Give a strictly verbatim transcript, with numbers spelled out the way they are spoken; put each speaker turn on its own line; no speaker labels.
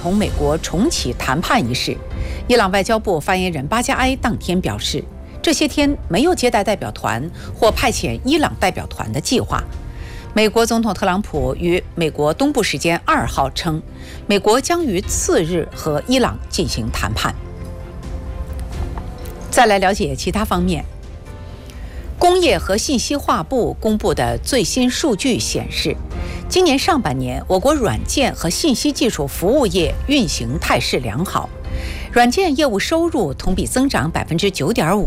同美国重启谈判一事，伊朗外交部发言人巴加埃当天表示，这些天没有接待代表团或派遣伊朗代表团的计划。美国总统特朗普于美国东部时间二号称，美国将于次日和伊朗进行谈判。再来了解其他方面。工业和信息化部公布的最新数据显示，今年上半年我国软件和信息技术服务业运行态势良好，软件业务收入同比增长百分之九点五，